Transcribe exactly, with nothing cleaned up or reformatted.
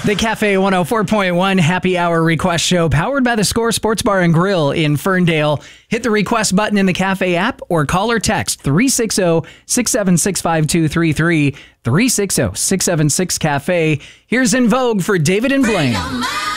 The Cafe one oh four point one Happy Hour Request Show, powered by the Score Sports Bar and Grill in Ferndale. Hit the request button in the Cafe app or call or text three six zero, six seven six, five two three three, three six zero, six seven six, CAFE. Here's In Vogue for David and Blaine.